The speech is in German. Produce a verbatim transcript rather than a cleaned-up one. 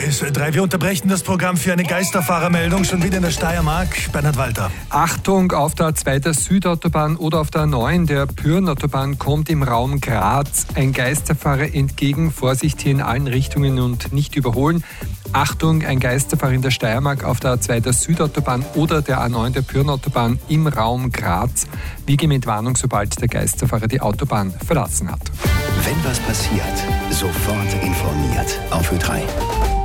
S Ö drei, wir unterbrechen das Programm für eine Geisterfahrermeldung, schon wieder in der Steiermark. Bernhard Walter. Achtung, auf der A zwei der Südautobahn oder auf der A neun der Pyhrn-Autobahn kommt im Raum Graz ein Geisterfahrer entgegen. Vorsicht hier in allen Richtungen und nicht überholen. Achtung, ein Geisterfahrer in der Steiermark auf der A zwei der Südautobahn oder der A neun der Pyhrn-Autobahn im Raum Graz. Wiege mit Warnung, sobald der Geisterfahrer die Autobahn verlassen hat. Wenn was passiert, sofort informiert. Auf Ö drei.